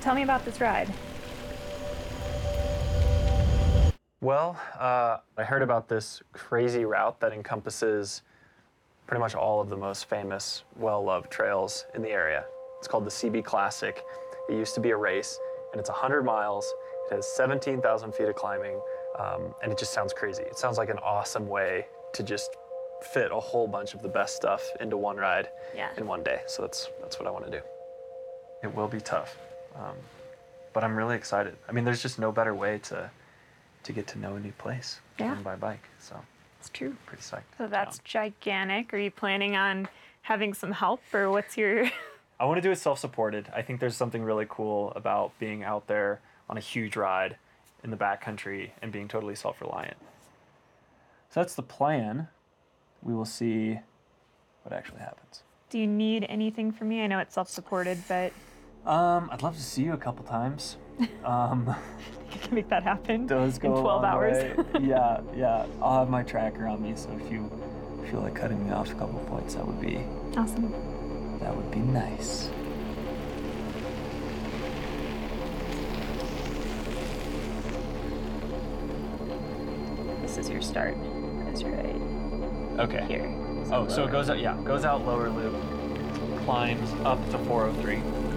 Tell me about this ride. Well, I heard about this crazy route that encompasses pretty much all of the most famous, well-loved trails in the area. It's called the CB Classic. It used to be a race, and it's 100 miles. It has 17,000 feet of climbing, and it just sounds crazy. It sounds like an awesome way to just fit a whole bunch of the best stuff into one ride in one day. So that's what I want to do. It will be tough, but I'm really excited. I mean, there's just no better way to get to know a new place than by bike. So It's true. pretty psyched. So that's gigantic. Are you planning on having some help, or what's your... I want to do it self-supported. I think there's something really cool about being out there on a huge ride in the backcountry and being totally self-reliant. So that's the plan. We will see what actually happens. Do you need anything from me? I know it's self-supported, but... I'd love to see you a couple times. You can make that happen Does go in 12 hours. yeah. I'll have my tracker on me, so if you feel like cutting me off a couple points, that would be Awesome. nice. This is your start. That's right Okay. here. Oh, so it goes out, goes out lower loop, climbs up to 403.